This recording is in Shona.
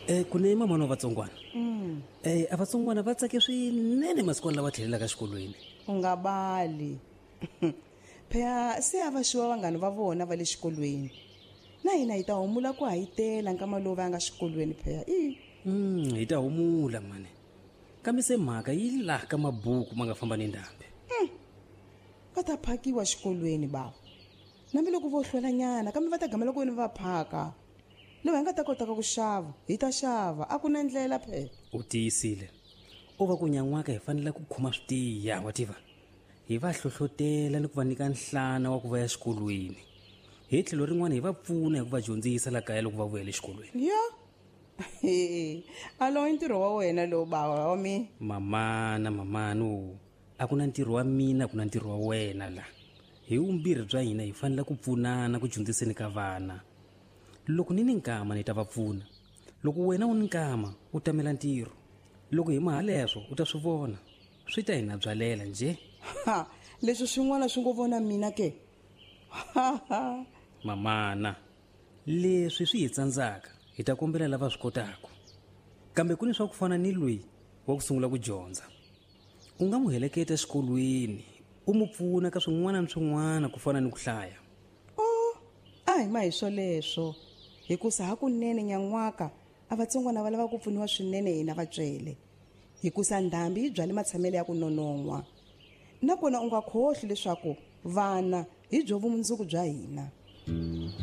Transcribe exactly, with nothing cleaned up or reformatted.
Eh kune mamano vatsongwana. Mm. Eh avatsongwana va tsake swinene masiku lawa tlhelelaka xikolweni. Ungabali. Phela se avashiwa vangani va vona va le xikolweni. Na hina hita humula ku hayitela nkama lowu va nga xikolweni phela. I. Mm hita humula mane. Kambe se mhaka yi la ka mabuku ma nga famba ni ndhambi. Mm. Va ta phakiwa xikolweni bava. Nambe loko vo hlwela nyana kambe va ta gamela ku ni va phaka. Loko nga ta kota ku xava, hi ta xava, a ku na ndlela phela. U tiyisile. O va ku nyan'waka hi fanele ku khoma switiya wa tiva. Hi va hlohlotela ni ku va nyika nhlana wa ku va ya xikolweni. Hi tlhelo rin'wana hi va pfuna hi ku va dyondzisa la kaya loko va vuya le xikolweni. Ya. Alo ntirho wa wena lo bava wa mi. Mamana mamano. A ku na ntirho wa mina ku na ntirho wa wena la. Hi umbirhi bya hina hi fanele ku pfunana ku dyondziseni ka vana. Loko ni ni nkama ni ta va pfuna. Loko wena u ni nkama u tamela ntirho. Loko hi mahaleswo u ta swi vona. Swi ta hina byalela nje. Ha, leswi swin'wana swi ngo vona mina ke. Mamana. Leswi swi hi tsandzaka hi ta kombela lava swi kotaka. Kambe ku ni swa ku fana ni loyi wa ku sungula ku dyondza. U nga mu heleketa xikolweni, u mu pfuna ka swin'wana na swin'wana ku fana ni ku hlaya. Oh, ai ma hi swoleswo. Hikusa hakunene nyan'waka a vatsongwana va lava ku pfuniwa swinene hina vatswele. Hikusa ndhambi yi byale matshamelo ya ku nonon'wa. Nakona u nga khohli leswaku vana hi byo vumundzuku bya hina.